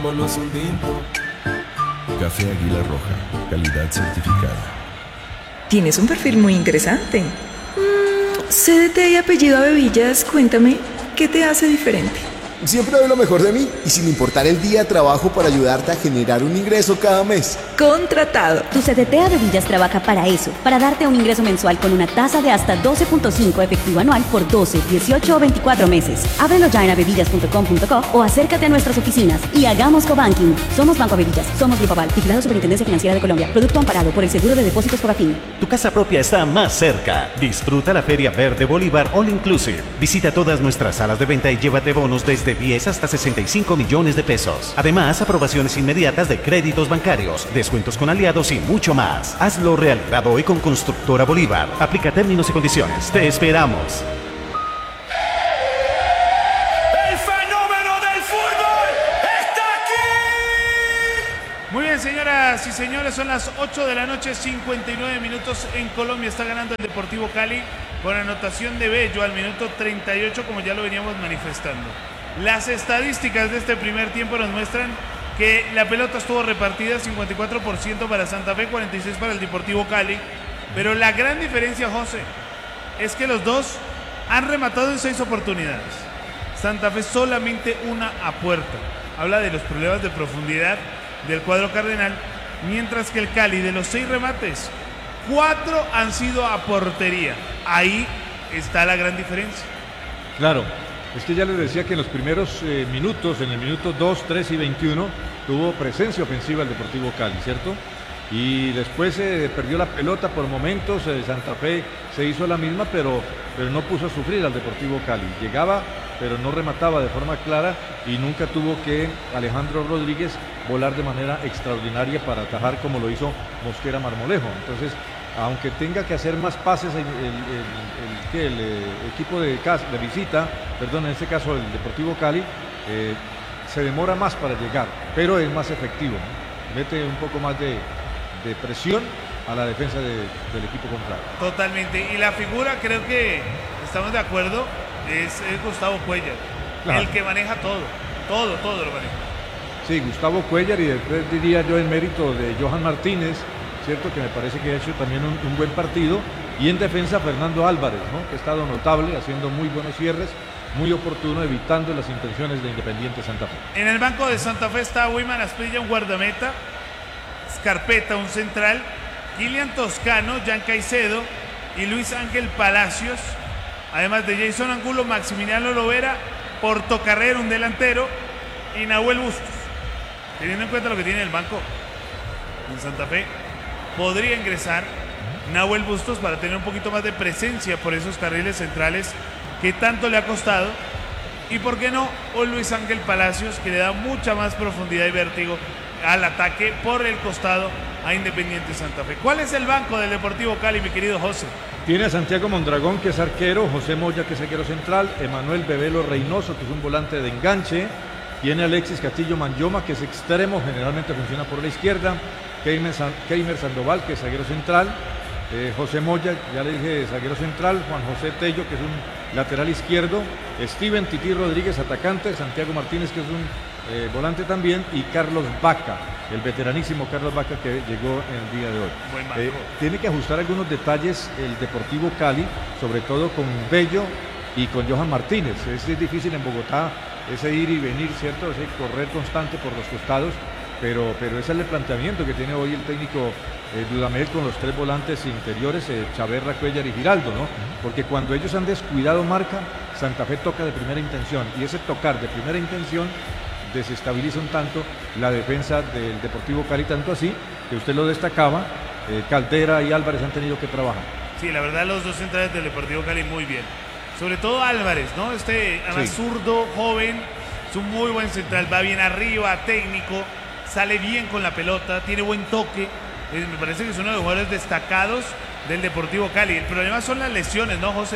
Vámonos un tinto. Café Águila Roja, calidad certificada. Tienes un perfil muy interesante. CDT y apellido Abevillas, cuéntame, ¿qué te hace diferente? Siempre doy lo mejor de mí y sin importar el día trabajo para ayudarte a generar un ingreso cada mes. Contratado. Tu CDT Abevillas trabaja para eso, para darte un ingreso mensual con una tasa de hasta 12.5 efectivo anual por 12, 18 o 24 meses. Ábrelo ya en abevillas.com.co o acércate a nuestras oficinas y hagamos cobanking. Somos Banco Abevillas, somos Grupo Aval, vigilado Superintendencia Financiera de Colombia. Producto amparado por el Seguro de Depósitos Fogafín. Tu casa propia está más cerca. Disfruta la Feria Verde Bolívar All Inclusive. Visita todas nuestras salas de venta y llévate bonos desde 10 hasta 65 millones de pesos. Además, aprobaciones inmediatas de créditos bancarios, descuentos con aliados y mucho más. Hazlo realidad hoy con Constructora Bolívar. Aplica términos y condiciones. Te esperamos. ¡El fenómeno del fútbol está aquí! Muy bien, señoras y señores, son las 8 de la noche, 59 minutos en Colombia. Está ganando el Deportivo Cali con anotación de Bello al minuto 38, como ya lo veníamos manifestando. Las estadísticas de este primer tiempo nos muestran que la pelota estuvo repartida 54% para Santa Fe, 46% para el Deportivo Cali. Pero la gran diferencia, José, es que los dos han rematado en 6 oportunidades. Santa Fe solamente una a puerta. Habla de los problemas de profundidad del cuadro cardenal, mientras que el Cali, de los 6 remates, 4 han sido a portería. Ahí está la gran diferencia. Claro. Es que ya les decía que en los primeros minutos, en el minuto 2, 3 y 21, tuvo presencia ofensiva el Deportivo Cali, ¿cierto? Y después perdió la pelota por momentos, Santa Fe se hizo la misma, pero no puso a sufrir al Deportivo Cali. Llegaba, pero no remataba de forma clara y nunca tuvo que Alejandro Rodríguez volar de manera extraordinaria para atajar como lo hizo Mosquera Marmolejo. Entonces, aunque tenga que hacer más pases el equipo de visita, perdón, en este caso el Deportivo Cali, se demora más para llegar, pero es más efectivo, ¿no? Mete un poco más de presión a la defensa del equipo contrario. Totalmente, y la figura, creo que estamos de acuerdo, es Gustavo Cuellar, claro. El que maneja todo lo maneja. Sí, Gustavo Cuellar, y después diría yo en mérito de Johan Martínez, cierto, que me parece que ha hecho también un buen partido, y en defensa Fernando Álvarez, ¿no? Que ha estado notable, haciendo muy buenos cierres, muy oportuno, evitando las intenciones de Independiente Santa Fe. En el banco de Santa Fe está Wilman Asprilla, un guardameta, Scarpeta, un central, Kilian Toscano, Jan Caicedo y Luis Ángel Palacios, además de Jason Angulo, Maximiliano Lovera, Portocarrero, un delantero, y Nahuel Bustos. Teniendo en cuenta lo que tiene el banco en Santa Fe, podría ingresar Nahuel Bustos para tener un poquito más de presencia por esos carriles centrales que tanto le ha costado, y por qué no, o Luis Ángel Palacios, que le da mucha más profundidad y vértigo al ataque por el costado a Independiente Santa Fe. ¿Cuál es el banco del Deportivo Cali, mi querido José? Tiene a Santiago Mondragón, que es arquero, José Moya, que es arquero central, Emanuel Bebelo Reynoso, que es un volante de enganche, tiene a Alexis Castillo Manyoma, que es extremo, generalmente funciona por la izquierda, Keimer Sandoval, que es zaguero central, José Moya, ya le dije, zaguero central, Juan José Tello, que es un lateral izquierdo, Steven Tití Rodríguez, atacante, Santiago Martínez, que es un volante también, y Carlos Vaca, el veteranísimo Carlos Vaca, que llegó en el día de hoy. Tiene que ajustar algunos detalles el Deportivo Cali, sobre todo con Bello y con Johan Martínez. Es difícil en Bogotá ese ir y venir, ¿cierto? Ese correr constante por los costados, pero ese es el planteamiento que tiene hoy el técnico Dudamel con los 3 volantes interiores, Chaverra, Cuellar y Giraldo, ¿no? Porque cuando ellos han descuidado marca, Santa Fe toca de primera intención, y ese tocar de primera intención desestabiliza un tanto la defensa del Deportivo Cali, tanto así que usted lo destacaba, Caldera y Álvarez han tenido que trabajar. Sí, la verdad, los dos centrales del Deportivo Cali muy bien, sobre todo Álvarez, ¿no? Además, sí, zurdo, joven, es un muy buen central, va bien arriba, técnico, sale bien con la pelota, tiene buen toque. Me parece que es uno de los jugadores destacados del Deportivo Cali. El problema son las lesiones, ¿no, José?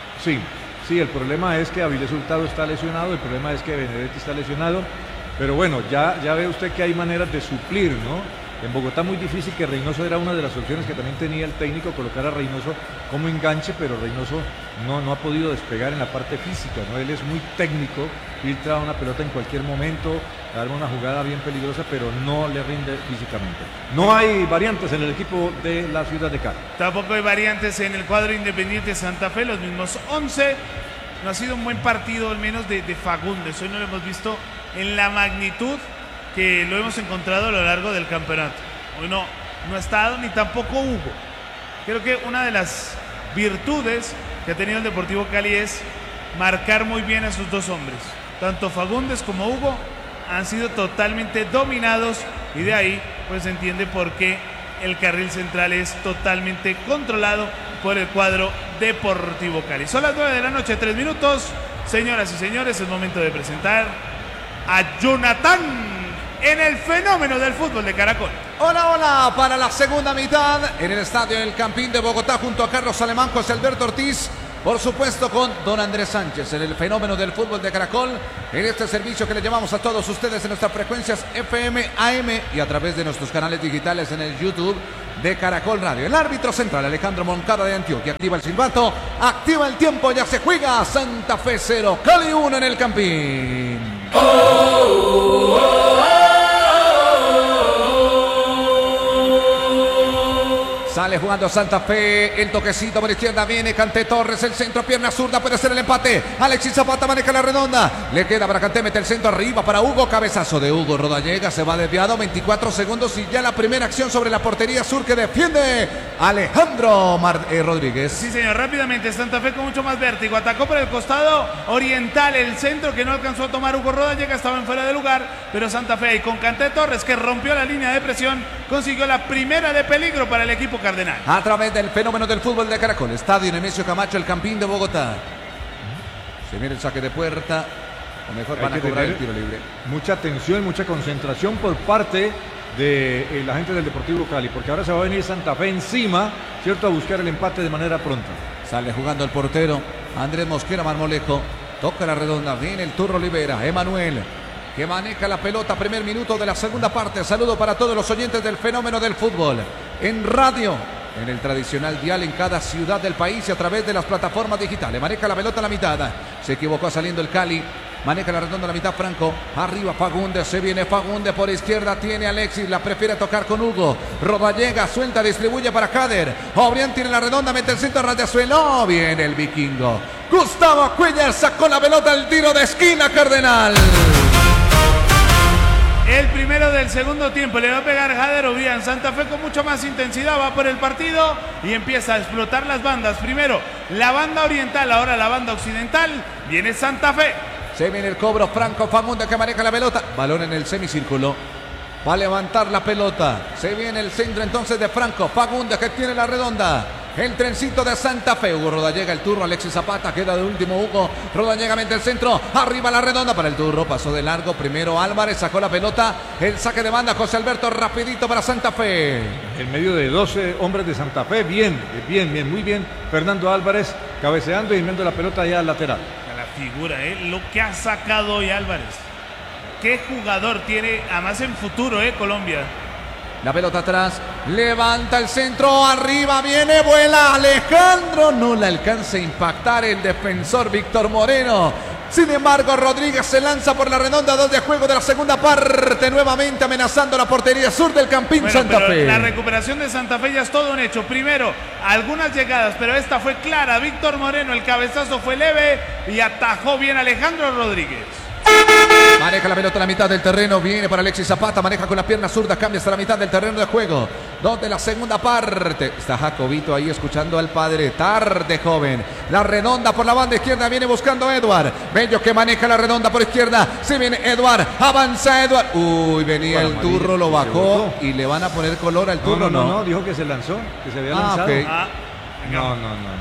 Sí, el problema es que Avilés Hurtado está lesionado, el problema es que Benedetti está lesionado, pero bueno, ya ve usted que hay maneras de suplir, ¿no? En Bogotá muy difícil, que Reynoso era una de las opciones que también tenía el técnico, colocar a Reynoso como enganche, pero Reynoso no ha podido despegar en la parte física, ¿no? Él es muy técnico, filtra una pelota en cualquier momento, arma una jugada bien peligrosa, pero no le rinde físicamente. No hay variantes en el equipo de la ciudad de Cali. Tampoco hay variantes en el cuadro Independiente Santa Fe, los mismos 11. No ha sido un buen partido, al menos de Fagundes. Hoy no lo hemos visto en la magnitud que lo hemos encontrado a lo largo del campeonato. Hoy no ha estado, ni tampoco Hugo. Creo que una de las virtudes que ha tenido el Deportivo Cali es marcar muy bien a sus dos hombres. Tanto Fagundes como Hugo han sido totalmente dominados y de ahí pues se entiende por qué el carril central es totalmente controlado por el cuadro Deportivo Cali. Son las 9 de la noche, 3 minutos. Señoras y señores, es momento de presentar a Jonathan en el fenómeno del fútbol de Caracol. Hola, hola, para la segunda mitad en el estadio El Campín de Bogotá junto a Carlos Alemán, José Alberto Ortiz, por supuesto con don Andrés Sánchez en el fenómeno del fútbol de Caracol, en este servicio que le llevamos a todos ustedes en nuestras frecuencias FM, AM y a través de nuestros canales digitales en el YouTube de Caracol Radio. El árbitro central Alejandro Moncada de Antioquia activa el silbato, activa el tiempo, ya se juega. Santa Fe 0, Cali 1 en el Campín. Sale jugando Santa Fe, el toquecito por izquierda, viene Kanté Torres, el centro, pierna zurda, puede ser el empate. Alexis Zapata maneja la redonda, le queda para Kanté, mete el centro arriba para Hugo, cabezazo de Hugo Rodallega, se va desviado, 24 segundos y ya la primera acción sobre la portería sur que defiende Alejandro Rodríguez. Sí, señor, rápidamente Santa Fe con mucho más vértigo, atacó por el costado oriental, el centro que no alcanzó a tomar Hugo Rodallega, estaba en fuera de lugar, pero Santa Fe ahí con Kanté Torres que rompió la línea de presión, consiguió la primera de peligro para el equipo cardenal. A través del fenómeno del fútbol de Caracol, Estadio Nemesio Camacho, el Campín de Bogotá. Se viene el saque de puerta, o mejor van a cobrar el tiro libre. Mucha atención, mucha concentración por parte de la gente del Deportivo Cali, porque ahora se va a venir Santa Fe encima, ¿cierto?, a buscar el empate de manera pronta. Sale jugando el portero Andrés Mosquera Marmolejo, toca la redonda, viene el Turro Olivera, Emanuel, que maneja la pelota, primer minuto de la segunda parte. Saludo para todos los oyentes del fenómeno del fútbol en radio, en el tradicional dial en cada ciudad del país y a través de las plataformas digitales. Maneja la pelota a la mitad, se equivocó saliendo el Cali, maneja la redonda a la mitad Franco, arriba Fagundes, se viene Fagundes por izquierda, tiene Alexis, la prefiere tocar con Hugo, Rodallega, suelta, distribuye para Kader, Obrián tiene la redonda, mete el centro a ras de suelo, viene el vikingo, Gustavo Cuellar sacó la pelota al tiro de esquina Cardenal. El primero del segundo tiempo le va a pegar Jader Obrián. Santa Fe con mucha más intensidad va por el partido y empieza a explotar las bandas. Primero la banda oriental, ahora la banda occidental. Viene Santa Fe. Se viene el cobro, Franco Fagundes que maneja la pelota. Balón en el semicírculo. Va a levantar la pelota. Se viene el centro entonces de Franco Fagundes que tiene la redonda. El trencito de Santa Fe. Hugo Rodallega, el turno. Alexis Zapata queda de último. Hugo Rodallega mete el centro. Arriba la redonda para el turno. Pasó de largo. Primero Álvarez sacó la pelota. El saque de banda. José Alberto rapidito para Santa Fe. En medio de 12 hombres de Santa Fe. Bien, muy bien. Fernando Álvarez cabeceando y enviando la pelota allá al lateral. A la figura, lo que ha sacado hoy Álvarez. Qué jugador tiene, además en futuro, Colombia. La pelota atrás, levanta el centro, arriba viene, vuela Alejandro, no la alcanza a impactar el defensor Víctor Moreno. Sin embargo, Rodríguez se lanza por la redonda, 2 de juego de la segunda parte, nuevamente amenazando la portería sur del Campín Santa Fe. La recuperación de Santa Fe ya es todo un hecho. Primero, algunas llegadas, pero esta fue clara. Víctor Moreno, el cabezazo fue leve y atajó bien Alejandro Rodríguez. Maneja la pelota a la mitad del terreno, viene para Alexis Zapata, maneja con la pierna zurda, cambia hasta la mitad del terreno de juego. 2 de la segunda parte. Está Jacobito ahí escuchando al padre. Tarde, joven. La redonda por la banda izquierda, viene buscando a Eduard. Bello que maneja la redonda por izquierda. Se viene Eduard, avanza Eduard. Uy, venía el turro, lo bajó y le van a poner color al turro, ¿no? No, dijo que se lanzó, que se había lanzado. Okay. No.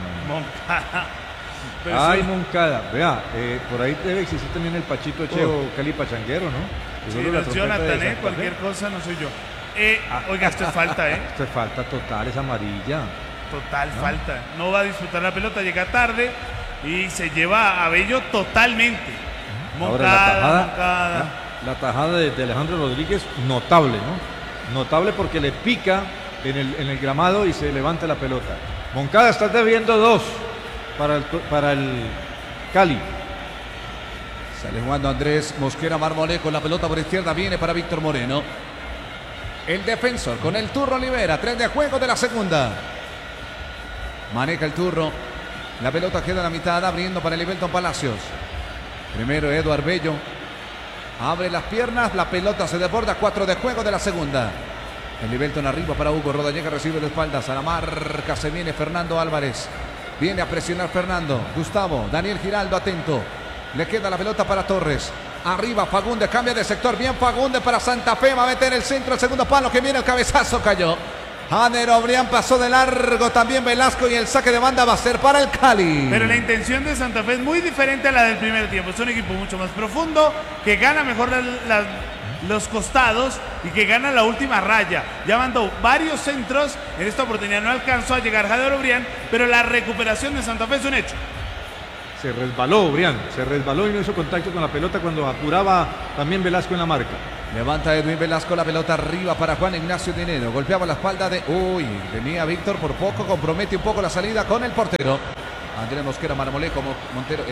Ay, Moncada, vea, por ahí debe existir también el Pachito Cheo Cali Pachanguero, ¿no? Sí, los Jonathan, cualquier cosa no soy yo. Oiga, esto es falta, Esto es falta total, es amarilla. Total falta. No va a disfrutar la pelota, llega tarde y se lleva a Bello totalmente. Moncada. La tajada de Alejandro Rodríguez, notable, ¿no? Notable porque le pica en el gramado y se levanta la pelota. Moncada, estás debiendo 2 para el Cali. Sale jugando Andrés Mosquera Marmolejo. La pelota por izquierda viene para Víctor Moreno. El defensor con el Turro Olivera. 3 de juego de la segunda. Maneja el Turro. La pelota queda a la mitad, abriendo para el Ibelton Palacios. Primero Eduard Bello. Abre las piernas, la pelota se desborda. 4 de juego de la segunda. El Ibelton arriba para Hugo Rodallega, recibe de espaldas. A la marca se viene Fernando Álvarez. Viene a presionar Fernando. Gustavo, Daniel Giraldo atento. Le queda la pelota para Torres. Arriba Fagundes, cambia de sector. Bien Fagundes para Santa Fe. Va a meter el centro, el segundo palo, que viene el cabezazo, cayó. Jader Obrián pasó de largo, también Velasco, y el saque de banda va a ser para el Cali. Pero la intención de Santa Fe es muy diferente a la del primer tiempo. Es un equipo mucho más profundo, que gana mejor los costados y que gana la última raya. Ya mandó varios centros. En esta oportunidad no alcanzó a llegar Jader Obrián, pero la recuperación de Santa Fe es un hecho. Se resbaló Obrián, se resbaló y no hizo contacto con la pelota cuando apuraba también Velasco en la marca. Levanta Edwin Velasco, la pelota arriba para Juan Ignacio Dinero. Golpeaba la espalda de... Uy, venía Víctor por poco, compromete un poco la salida con el portero. Andrés Mosquera Marmolejo, Montero...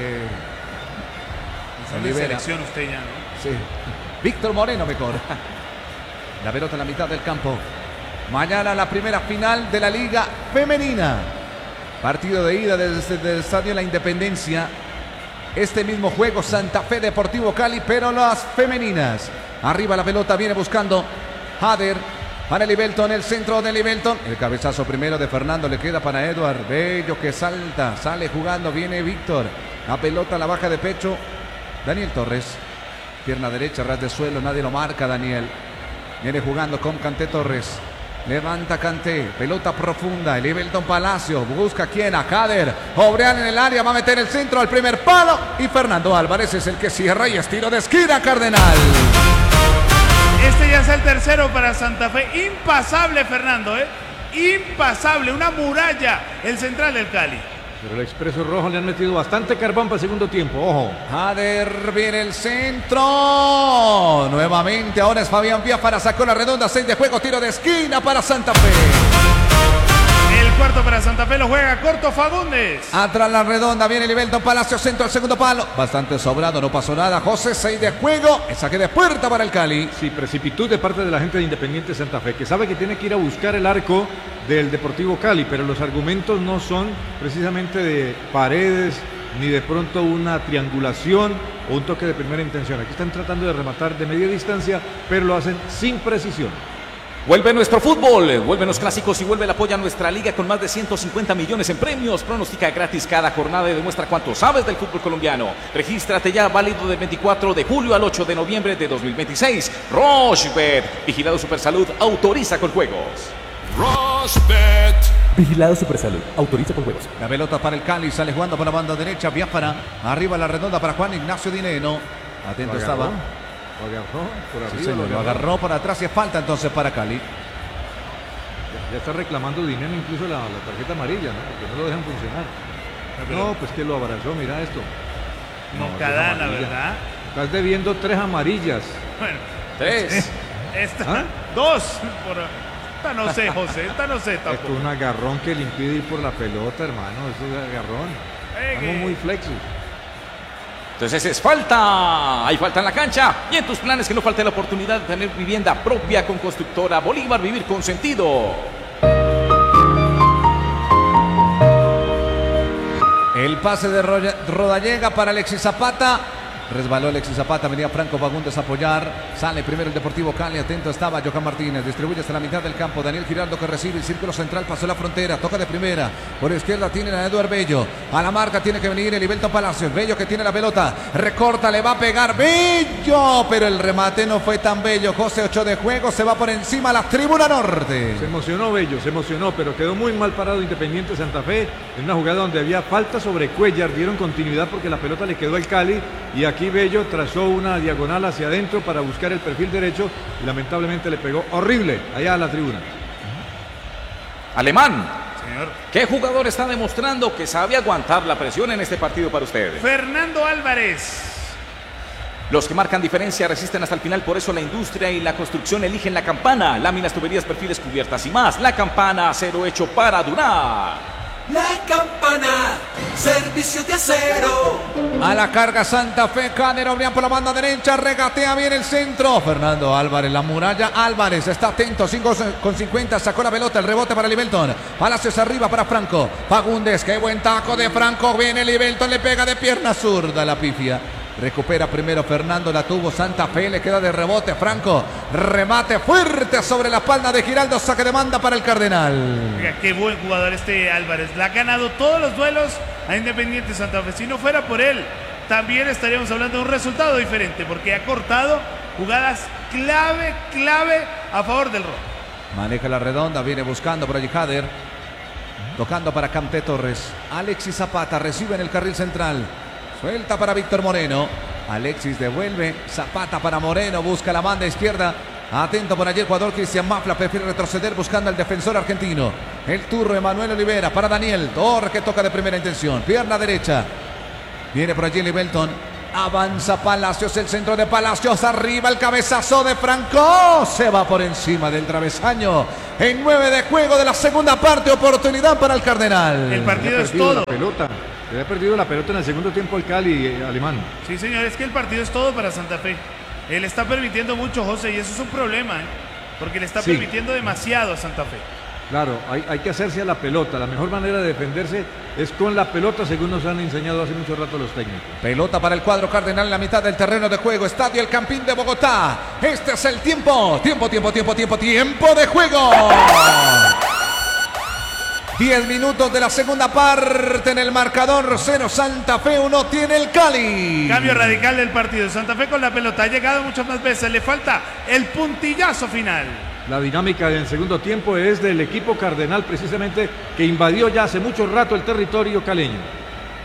de selección usted ya, ¿no? Sí. Víctor Moreno mejor. La pelota en la mitad del campo. Mañana la primera final de la Liga Femenina. Partido de ida desde el Estadio La Independencia. Este mismo juego, Santa Fe Deportivo Cali, pero las femeninas. Arriba la pelota, viene buscando Jader para el Ibelton, el centro del Ibelton. El cabezazo primero de Fernando, le queda para Eduard Bello, que salta, sale jugando, viene Víctor. La pelota la baja de pecho Daniel Torres. Pierna derecha, ras de suelo, nadie lo marca Daniel. Viene jugando con Kanté Torres. Levanta Kanté, pelota profunda, el Ibelton Palacio, busca quién, a Jader, Obrián en el área, va a meter el centro al primer palo y Fernando Álvarez es el que cierra y es tiro de esquina, Cardenal. Este ya es el tercero para Santa Fe, impasable Fernando, impasable, una muralla el central del Cali. Pero el Expreso Rojo le han metido bastante carbón para el segundo tiempo, ojo. Jader viene el centro. Nuevamente, ahora es Fabián Biafara, sacó la redonda, 6 de juego, tiro de esquina para Santa Fe. El cuarto para Santa Fe lo juega corto Fagundes. Atrás la redonda, viene el Ibelton Palacio, centro al segundo palo. Bastante sobrado, no pasó nada. José, 6 de juego, el saque de puerta para el Cali. Sí, precipitud de parte de la gente de Independiente Santa Fe, que sabe que tiene que ir a buscar el arco del Deportivo Cali, pero los argumentos no son precisamente de paredes, ni de pronto una triangulación o un toque de primera intención. Aquí están tratando de rematar de media distancia, pero lo hacen sin precisión. Vuelve nuestro fútbol, vuelven los clásicos y vuelve el apoyo a nuestra liga con más de 150 millones en premios. Pronostica gratis cada jornada y demuestra cuánto sabes del fútbol colombiano. Regístrate ya, válido del 24 de julio al 8 de noviembre de 2026. Rochebet, vigilado Supersalud, autoriza con juegos. Rochebet. Vigilado Supersalud, autoriza con juegos. La pelota para el Cali, sale jugando por la banda derecha, Biafara. Arriba la redonda para Juan Ignacio Dinero. Atento estaba. Lo agarró por arriba. Sí, señor, lo agarró por atrás y es falta entonces para Cali. Ya está reclamando dinero incluso la tarjeta amarilla, ¿no? Porque no lo dejan funcionar. No, pues que lo abrazó, mira esto. No, Cadana, ¿verdad? Estás debiendo 3 amarillas. Bueno, 3. Esta, 2. Esta no sé, José, esta no sé tampoco. Esto es un agarrón que le impide ir por la pelota, hermano. Eso es agarrón. Estamos muy flexos. Entonces es falta, hay falta en la cancha y en tus planes que no falte la oportunidad de tener vivienda propia con Constructora Bolívar, vivir con sentido. El pase de Rodallega para Alexis Zapata. Resbaló Alexis Zapata, venía Franco Fagundes a apoyar. Sale primero el Deportivo Cali, atento estaba Johan Martínez. Distribuye hasta la mitad del campo. Daniel Giraldo que recibe el círculo central, pasó la frontera, toca de primera. Por izquierda tiene a Eduard Bello. A la marca tiene que venir el Ibelton Palacios. Bello que tiene la pelota, recorta, le va a pegar Bello, pero el remate no fue tan bello. José, 8 de juego, se va por encima a la tribuna norte. Se emocionó Bello, se emocionó, pero quedó muy mal parado Independiente Santa Fe en una jugada donde había falta sobre Cuellar. Dieron continuidad porque la pelota le quedó al Cali y aquí Bello trazó una diagonal hacia adentro para buscar el perfil derecho y lamentablemente le pegó horrible allá a la tribuna. Alemán, señor, ¿qué jugador está demostrando que sabe aguantar la presión en este partido para ustedes? Fernando Álvarez. Los que marcan diferencia resisten hasta el final, por eso la industria y la construcción eligen La Campana. Láminas, tuberías, perfiles, cubiertas y más. La Campana, acero hecho para durar. La Campana, servicio de acero. A la carga Santa Fe, Caner Obrián por la banda derecha, regatea bien el centro. Fernando Álvarez, la muralla. Álvarez está atento, 5:50, sacó la pelota, el rebote para Libelton. Palacios arriba para Franco. Fagundes, qué buen taco de Franco. Viene Libelton, le pega de pierna zurda la pifia. Recupera primero Fernando, la tuvo Santa Fe, le queda de rebote Franco. Remate fuerte sobre la espalda de Giraldo, saque de banda para el Cardenal. Oiga, qué buen jugador este Álvarez. Le ha ganado todos los duelos a Independiente Santa Fe. Si no fuera por él, también estaríamos hablando de un resultado diferente, porque ha cortado jugadas clave a favor del rojo. Maneja la redonda, viene buscando por allí Jader. Tocando para Camté Torres. Alexis Zapata recibe en el carril central. Suelta para Víctor Moreno. Alexis devuelve. Zapata para Moreno. Busca la banda izquierda. Atento por allí el jugador Cristian Mafla. Prefiere retroceder buscando al defensor argentino. El turno Emanuel Olivera para Daniel Torres, que toca de primera intención. Pierna derecha. Viene por allí Libelton. Avanza Palacios. El centro de Palacios. Arriba el cabezazo de Franco. Se va por encima del travesaño. En 9 de juego de la segunda parte. Oportunidad para el Cardenal. El partido es todo. Se había perdido la pelota en el segundo tiempo el Cali alemán. Sí, señor, es que el partido es todo para Santa Fe. Él está permitiendo mucho, José, y eso es un problema, porque le está permitiendo demasiado a Santa Fe. Claro, hay que hacerse a la pelota. La mejor manera de defenderse es con la pelota, según nos han enseñado hace mucho rato los técnicos. Pelota para el cuadro Cardenal en la mitad del terreno de juego. Estadio El Campín de Bogotá. Este es el tiempo. Tiempo de juego. 10 minutos de la segunda parte en el marcador. 0 Santa Fe, 1 tiene el Cali. Cambio radical del partido. Santa Fe con la pelota ha llegado muchas más veces. Le falta el puntillazo final. La dinámica del segundo tiempo es del equipo Cardenal, precisamente, que invadió ya hace mucho rato el territorio caleño.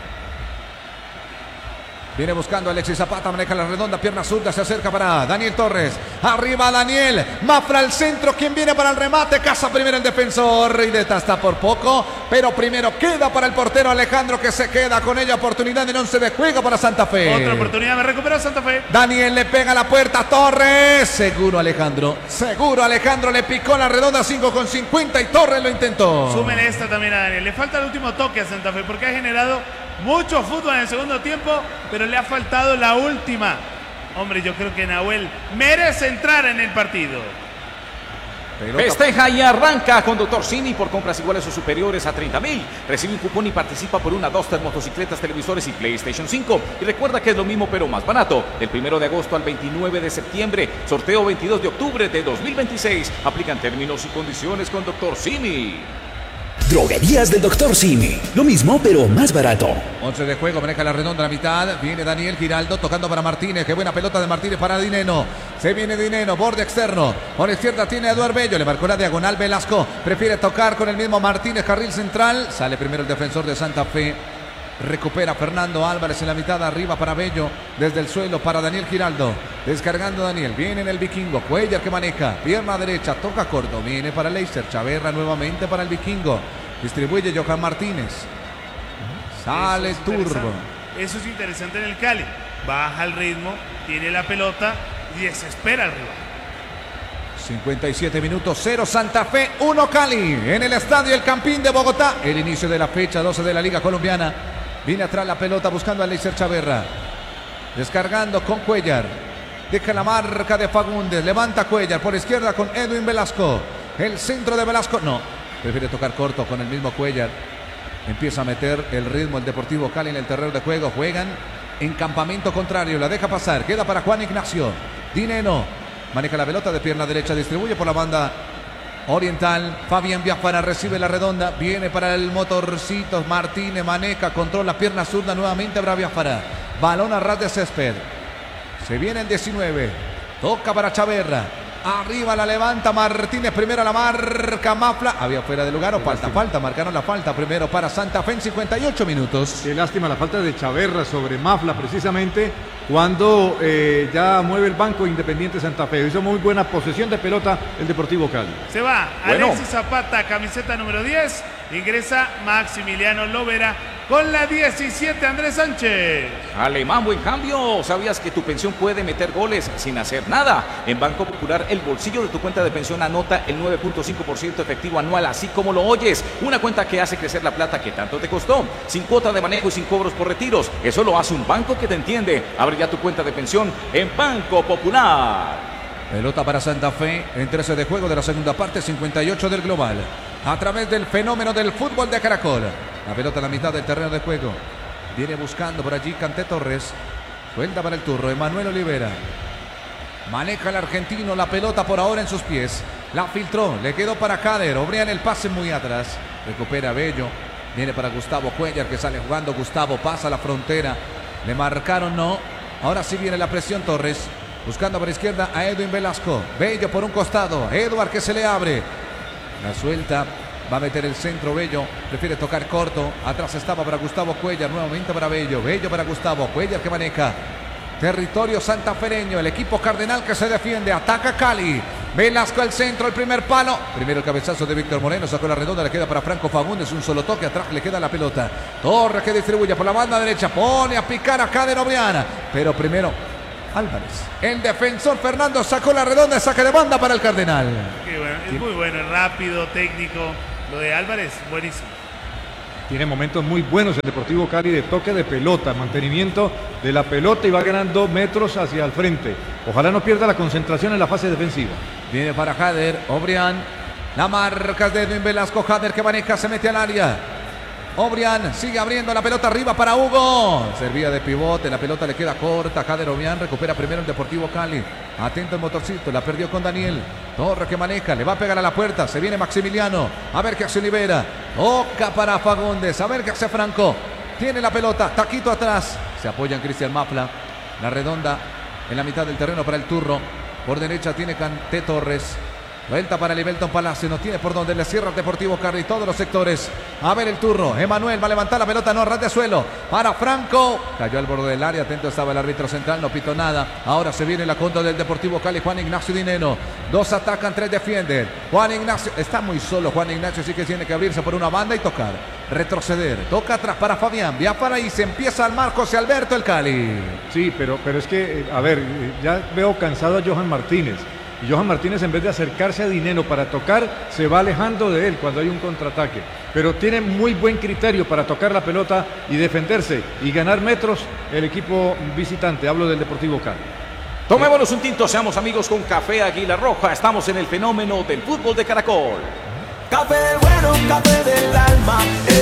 Viene buscando Alexis Zapata, maneja la redonda, pierna zurda, se acerca para Daniel Torres. Arriba Daniel, Mafra al centro, quien viene para el remate, caza primero el defensor. Y está por poco, pero primero queda para el portero Alejandro, que se queda con ella. Oportunidad en 11 de juego para Santa Fe. Otra oportunidad, me recuperó Santa Fe. Daniel le pega a la puerta, Torres. Seguro Alejandro, le picó la redonda, 5:50 y Torres lo intentó. Súmele esta también a Daniel. Le falta el último toque a Santa Fe, porque ha generado mucho fútbol en el segundo tiempo, pero le ha faltado la última. Hombre, yo creo que Nahuel merece entrar en el partido. Festeja y arranca con Dr. Simi por compras iguales o superiores a 30,000. Recibe un cupón y participa por una Duster, motocicletas, televisores y PlayStation 5. Y recuerda que es lo mismo pero más barato. Del 1 de agosto al 29 de septiembre. Sorteo 22 de octubre de 2026. Aplican términos y condiciones con Dr. Simi. Droguerías del Dr. Simi. Lo mismo, pero más barato. 11 de juego, maneja la redonda a la mitad. Viene Daniel Giraldo tocando para Martínez. Qué buena pelota de Martínez para Dineno. Se viene Dineno, borde externo. Por izquierda tiene a Eduardo Bello. Le marcó la diagonal Velasco. Prefiere tocar con el mismo Martínez, carril central. Sale primero el defensor de Santa Fe. Recupera Fernando Álvarez en la mitad, arriba para Bello. Desde el suelo para Daniel Giraldo. Descargando Daniel. Viene en el Vikingo. Cuellar que maneja. Pierna derecha. Toca corto. Viene para Leister. Chaverra nuevamente para el Vikingo. Distribuye Johan Martínez. Sale Turbo. Eso es interesante en el Cali. Baja el ritmo. Tiene la pelota. Y desespera al rival. 57 minutos, 0 Santa Fe, 1 Cali. En el estadio El Campín de Bogotá. El inicio de la fecha 12 de la Liga Colombiana. Viene atrás la pelota buscando a Leister Chaverra. Descargando con Cuellar. Deja la marca de Fagundes. Levanta Cuellar por izquierda con Edwin Velasco. El centro de Velasco. No. Prefiere tocar corto con el mismo Cuellar. Empieza a meter el ritmo el Deportivo Cali en el terreno de juego. Juegan en campamento contrario. La deja pasar. Queda para Juan Ignacio. Dineno. Maneja la pelota de pierna derecha. Distribuye por la banda oriental. Fabián Biafara recibe la redonda. Viene para el motorcito. Martínez maneja. Controla pierna zurda nuevamente para Biafara. Balón a ras de césped. Se viene el 19. Toca para Chaverra. Arriba la levanta Martínez. Primero la marca Mafla. Había fuera de lugar o falta. Marcaron la falta primero para Santa Fe en 58 minutos. Qué lástima la falta de Chaverra sobre Mafla precisamente cuando ya mueve el banco Independiente Santa Fe. Hizo muy buena posesión de pelota el Deportivo Cali. Se va Alexis Zapata, camiseta número 10. Ingresa Maximiliano Lovera Con la 17, Andrés Sánchez. Alemán, buen cambio. ¿Sabías que tu pensión puede meter goles sin hacer nada? En Banco Popular, el bolsillo de tu cuenta de pensión anota el 9.5% efectivo anual, así como lo oyes. Una cuenta que hace crecer la plata que tanto te costó, sin cuota de manejo y sin cobros por retiros. Eso lo hace un banco que te entiende. Abre ya tu cuenta de pensión en Banco Popular. Pelota para Santa Fe en 13 de juego de la segunda parte, 58 del global. A través del fenómeno del fútbol de Caracol. La pelota a la mitad del terreno de juego. Viene buscando por allí Kanté Torres. Suelta para el turro. Emanuel Olivera. Maneja el argentino la pelota por ahora en sus pies. La filtró. Le quedó para Kader. Obrian el pase muy atrás. Recupera Bello. Viene para Gustavo Cuellar que sale jugando. Gustavo pasa la frontera. Le marcaron, no. Ahora sí viene la presión Torres. Buscando por izquierda a Edwin Velasco. Bello por un costado. Edward que se le abre. La suelta. Va a meter el centro Bello. Prefiere tocar corto. Atrás estaba para Gustavo Cuellar. Nuevamente para Bello. Bello para Gustavo. Cuellar que maneja. Territorio santafereño. El equipo cardenal que se defiende. Ataca Cali. Velasco al centro. El primer palo. Primero el cabezazo de Víctor Moreno. Sacó la redonda. Le queda para Franco Fagundes. Un solo toque. Atrás le queda la pelota. Torres que distribuye por la banda derecha. Pone a picar a Kader Obriana. Pero primero Álvarez. El defensor Fernando sacó la redonda. Saque de banda para el Cardenal. Qué bueno. Es muy bueno. Rápido, técnico. Lo de Álvarez, buenísimo. Tiene momentos muy buenos el Deportivo Cali de toque de pelota, mantenimiento de la pelota y va ganando metros hacia el frente. Ojalá no pierda la concentración en la fase defensiva. Viene para Jader, Obrian. La marca de Edwin Velasco. Jader que maneja, se mete al área. Obrian sigue abriendo la pelota arriba para Hugo. Servía de pivote, la pelota le queda corta. Jader Obrian recupera primero el Deportivo Cali. Atento el motorcito, la perdió con Daniel. Torre que maneja, le va a pegar a la puerta. Se viene Maximiliano. A ver qué hace Olivera. Toca para Fagundes. A ver qué hace Franco. Tiene la pelota, taquito atrás. Se apoya en Cristian Mafla. La redonda en la mitad del terreno para el turro. Por derecha tiene Kanté Torres. Vuelta para Libelton Palacio, no tiene por dónde, le cierra el Deportivo Cali, todos los sectores. A ver el turno, Emanuel va a levantar la pelota, no, ras de suelo. Para Franco, cayó al borde del área, atento estaba el árbitro central, no pitó nada. Ahora se viene la contra del Deportivo Cali, Juan Ignacio Dineno. 2 atacan, 3 defienden. Juan Ignacio, está muy solo Juan Ignacio, así que tiene que abrirse por una banda y tocar. Retroceder, toca atrás para Fabián, Biafara y se empieza al Marcos y Alberto el Cali. Sí, pero es que, a ver, ya veo cansado a Johan Martínez. Y Johan Martínez, en vez de acercarse a Dineno para tocar, se va alejando de él cuando hay un contraataque. Pero tiene muy buen criterio para tocar la pelota y defenderse y ganar metros el equipo visitante. Hablo del Deportivo Cali. Tomémonos un tinto, seamos amigos con Café Águila Roja. Estamos en el fenómeno del fútbol de Caracol. Café bueno, café del alma.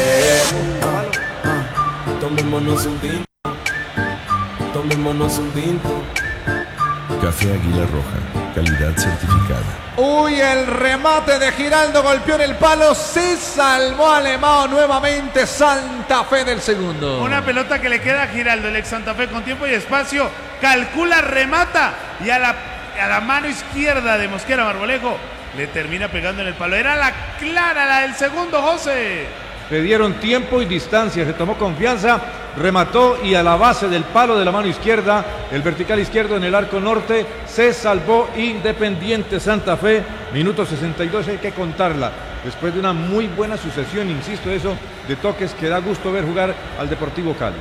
Tomémonos un tinto. Tomémonos un tinto. Café Águila Roja, calidad certificada. Uy, el remate de Giraldo golpeó en el palo, se salvó Alemão nuevamente, Santa Fe del segundo. Una pelota que le queda a Giraldo, el ex Santa Fe con tiempo y espacio, calcula, remata y a la mano izquierda de Mosquera Marmolejo le termina pegando en el palo. Era la clara, la del segundo, José. Le dieron tiempo y distancia, se tomó confianza, remató y a la base del palo de la mano izquierda, el vertical izquierdo en el arco norte, se salvó Independiente Santa Fe. Minuto 62, hay que contarla. Después de una muy buena sucesión, insisto eso, de toques que da gusto ver jugar al Deportivo Cali.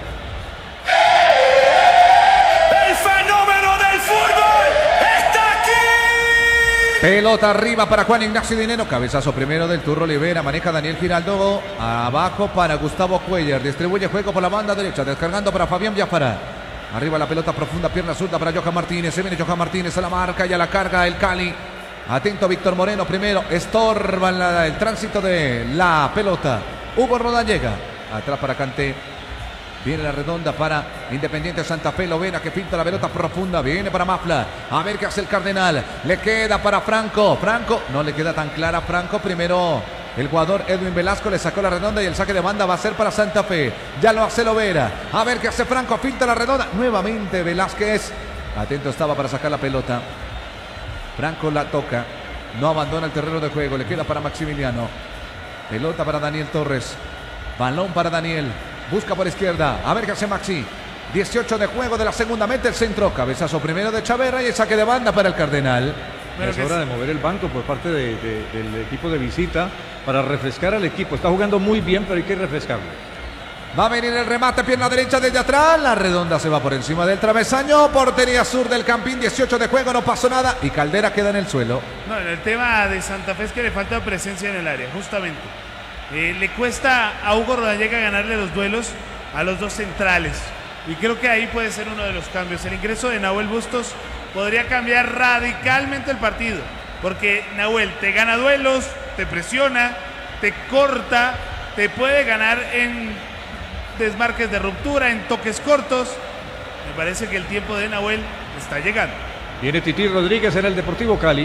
El fenómeno del fútbol está aquí. Pelota arriba para Juan Ignacio Dineno. Cabezazo primero del turro Olivera. Maneja Daniel Giraldo. Abajo para Gustavo Cuellar. Distribuye juego por la banda derecha. Descargando para Fabián Biafara. Arriba la pelota profunda. Pierna zurda para Johan Martínez. Se viene Johan Martínez a la marca y a la carga el Cali. Atento Víctor Moreno primero. Estorba el tránsito de la pelota. Hugo Rodán llega. Atrás para Kanté. Viene la redonda para Independiente Santa Fe. Lovera que pinta la pelota profunda. Viene para Mafla. A ver qué hace el Cardenal. Le queda para Franco. Franco no le queda tan clara. Franco primero. El jugador Edwin Velasco le sacó la redonda y el saque de banda va a ser para Santa Fe. Ya lo hace Lovera. A ver qué hace Franco. Pinta la redonda. Nuevamente Velázquez. Atento estaba para sacar la pelota. Franco la toca. No abandona el terreno de juego. Le queda para Maximiliano. Pelota para Daniel Torres. Balón para Daniel. Busca por izquierda. A ver qué hace Maxi. 18 de juego de la segunda. Mete el centro. Cabezazo primero de Chavera y el saque de banda para el Cardenal. Es hora de mover el banco por parte del equipo de visita para refrescar al equipo. Está jugando muy bien, pero hay que refrescarlo. Va a venir el remate, pierna derecha desde atrás. La redonda se va por encima del travesaño. Portería sur del Campín, 18 de juego, no pasó nada. Y Caldera queda en el suelo. No, el tema de Santa Fe es que le falta presencia en el área, justamente. Le cuesta a Hugo Rodallega ganarle los duelos a los dos centrales. Y creo que ahí puede ser uno de los cambios. El ingreso de Nahuel Bustos podría cambiar radicalmente el partido. Porque Nahuel te gana duelos, te presiona, te corta, te puede ganar en desmarques de ruptura, en toques cortos. Me parece que el tiempo de Nahuel está llegando. Viene Tití Rodríguez en el Deportivo Cali.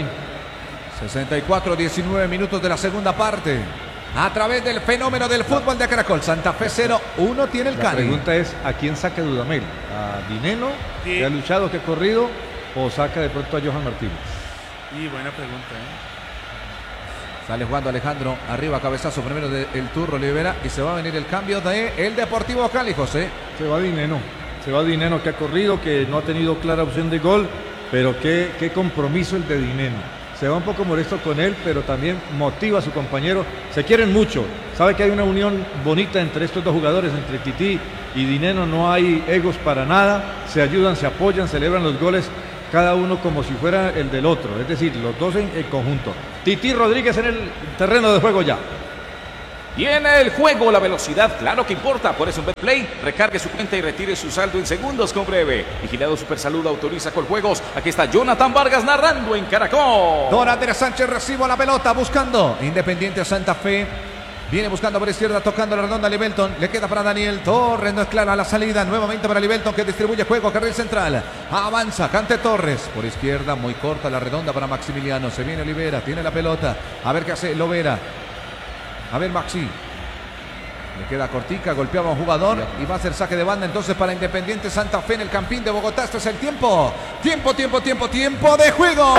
64-19 minutos de la segunda parte. A través del fenómeno del fútbol de Caracol. Santa Fe 0-1 tiene el Cali. La pregunta es, ¿a quién saca Dudamel? ¿A Dineno, que ha luchado, que ha corrido? ¿O saca de pronto a Johan Martínez? Y buena pregunta, Sale jugando Alejandro, arriba cabezazo primero del Turro Olivera y se va a venir el cambio de el Deportivo Cali, José. Se va Dineno que ha corrido, que no ha tenido clara opción de gol, pero qué compromiso el de Dineno. Se va un poco molesto con él, pero también motiva a su compañero. Se quieren mucho, sabe que hay una unión bonita entre estos dos jugadores, entre Tití y Dineno, no hay egos para nada, se ayudan, se apoyan, celebran los goles, cada uno como si fuera el del otro, es decir, los dos en conjunto. Tití Rodríguez en el terreno de juego ya. Y en el juego la velocidad, claro que importa, por eso en Betplay, recargue su cuenta y retire su saldo en segundos con breve. Vigilado Supersalud autoriza Coljuegos. Aquí está Jonathan Vargas narrando en Caracol. Don Andrés Sánchez recibe la pelota buscando Independiente Santa Fe. Viene buscando por izquierda, tocando la redonda a Libelton. Le queda para Daniel Torres, no es clara la salida. Nuevamente para Libelton que distribuye juego, carril central. Avanza, Cante Torres. Por izquierda, muy corta la redonda para Maximiliano. Se viene Olivera, tiene la pelota. A ver qué hace Lovera. A ver Maxi. Le queda cortica, golpeaba a un jugador y va a ser saque de banda entonces para Independiente Santa Fe en el Campín de Bogotá. Este es el tiempo. Tiempo de juego.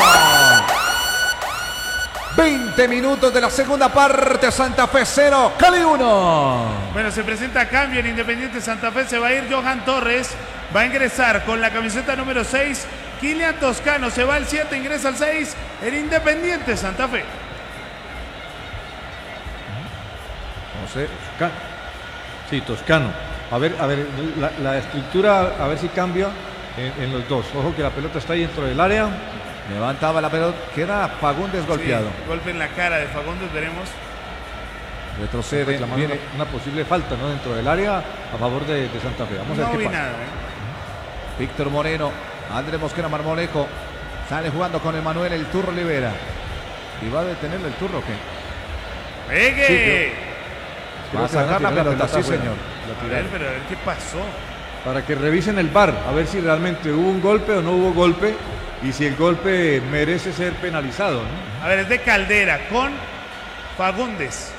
20 minutos de la segunda parte, Santa Fe 0, Cali 1. Bueno, se presenta cambio en Independiente Santa Fe, se va a ir Johan Torres, va a ingresar con la camiseta número 6, Kilian Toscano, se va al 7, ingresa al 6 en Independiente Santa Fe. No sé. Sí, Toscano. A ver, la estructura, a ver si cambia en los dos. Ojo que la pelota está ahí dentro del área. Levantaba la pelota, queda Fagundes golpeado. Sí, golpe en la cara de Fagundes, veremos. Retrocede, viene una posible falta, ¿no? Dentro del área a favor de Santa Fe. Vamos a ver qué pasa. Nada, Víctor Moreno, Andrés Mosquera Marmolejo, sale jugando con Emanuel el Turro Olivera. ¿Y va a detenerle el Turro o qué? ¡Pegue! Sí, va a sacar la pelota, sí señor. A ver qué pasó. Para que revisen el VAR, a ver si realmente hubo un golpe o no hubo golpe. Y si el golpe merece ser penalizado, ¿no? A ver, es de Caldera con Fagundes.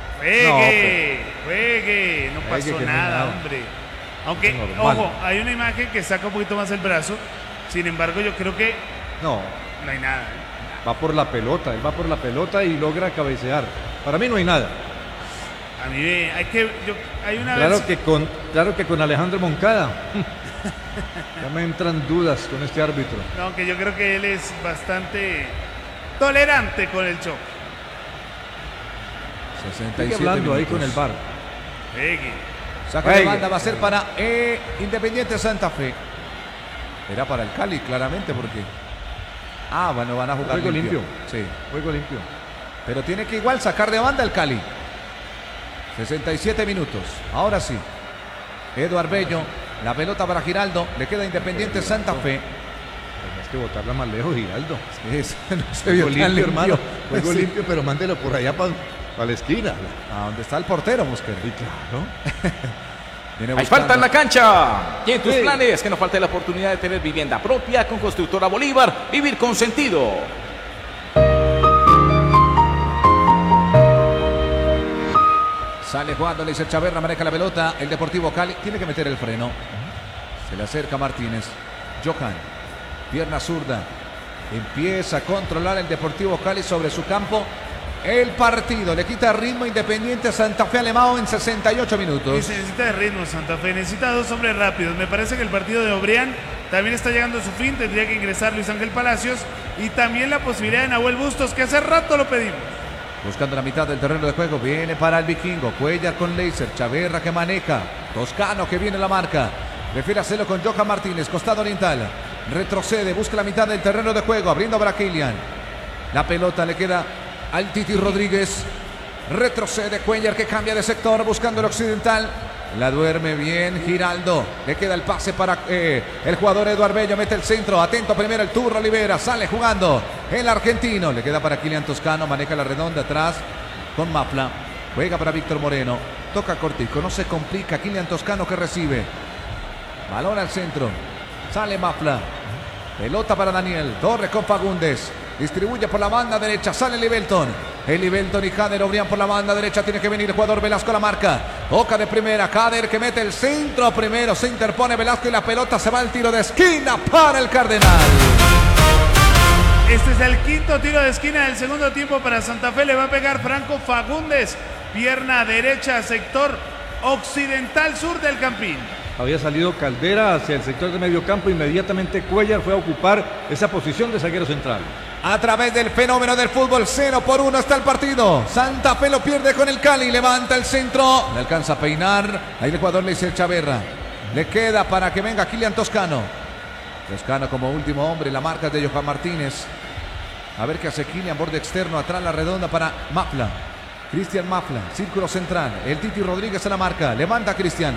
Juegue. No pasó nada, hombre. Aunque, ojo, hay una imagen que saca un poquito más el brazo. Sin embargo, yo creo que no hay nada. Va por la pelota, él va por la pelota y logra cabecear. Para mí no hay nada. A mí hay una claro que con Alejandro Moncada. Ya me entran dudas con este árbitro. No, aunque yo creo que él es bastante tolerante con el choque. 67 hablando minutos. Ahí con el VAR. Saque de banda va a ser para Independiente Santa Fe. Era para el Cali, claramente, porque... bueno, van a jugar juego limpio. Sí. Juego limpio. Pero tiene que igual sacar de banda el Cali. 67 minutos. Ahora sí. Eduard Bello. La pelota para Giraldo. Le queda Independiente Santa Fe. Tienes que botarla más lejos, Giraldo. No se vio limpio, limpio, hermano. Juego limpio, pero mándelo por allá para la esquina. A donde está el portero, Mosquera. Sí, claro. Hay falta en la cancha. Y en tus planes, que no falte la oportunidad de tener vivienda propia con Constructora Bolívar. Vivir con sentido. Sale jugando, le dice Chaverra, maneja la pelota. El Deportivo Cali tiene que meter el freno. Se le acerca Martínez. Johan, pierna zurda. Empieza a controlar el Deportivo Cali sobre su campo. El partido le quita ritmo Independiente Santa Fe Alemão en 68 minutos. Y se necesita de ritmo Santa Fe, necesita dos hombres rápidos. Me parece que el partido de Obrián también está llegando a su fin. Tendría que ingresar Luis Ángel Palacios. Y también la posibilidad de Nahuel Bustos, que hace rato lo pedimos. Buscando la mitad del terreno de juego. Viene para el vikingo. Cuellar con Leiser. Chaverra que maneja. Toscano que viene la marca. Prefiere hacerlo con Johan Martínez. Costado oriental. Retrocede. Busca la mitad del terreno de juego. Abriendo para Kylian. La pelota le queda al Titi Rodríguez. Retrocede Cuellar que cambia de sector. Buscando el occidental. La duerme bien Giraldo. Le queda el pase para el jugador Eduardo Bello. Mete el centro. Atento primero el Turro Olivera. Sale jugando el argentino. Le queda para Kylian Toscano. Maneja la redonda atrás con Mafla. Juega para Víctor Moreno. Toca cortico. No se complica. Kylian Toscano que recibe. Balón al centro. Sale Mafla. Pelota para Daniel. Torres con Fagundes. Distribuye por la banda derecha. Sale Libelton. El Libelton y Kader Obrián por la banda derecha. Tiene que venir el jugador Velasco a la marca. Toca de primera. Kader que mete el centro primero. Se interpone Velasco y la pelota se va al tiro de esquina para el Cardenal. Este es el quinto tiro de esquina del segundo tiempo para Santa Fe. Le va a pegar Franco Fagundes. Pierna derecha, sector occidental sur del Campín. Había salido Caldera hacia el sector de medio campo. Inmediatamente Cuellar fue a ocupar esa posición de zaguero central. A través del fenómeno del fútbol, 0-1 está el partido. Santa Fe lo pierde con el Cali. Levanta el centro. Le alcanza a peinar. Ahí el jugador le dice Chaverra. Le queda para que venga Kylian Toscano. Toscano como último hombre. La marca de Johan Martínez. A ver qué hace Kylian. Borde externo. Atrás la redonda para Mafla. Cristian Mafla. Círculo central. El Titi Rodríguez a la marca. Levanta Cristian.